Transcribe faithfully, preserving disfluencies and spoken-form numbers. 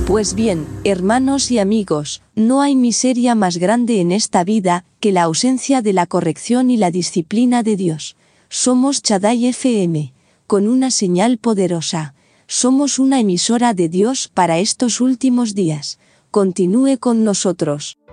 Pues bien, hermanos y amigos, no hay miseria más grande en esta vida que la ausencia de la corrección y la disciplina de Dios. Somos Shaddai F M, con una señal poderosa. Somos una emisora de Dios para estos últimos días. Continúe con nosotros.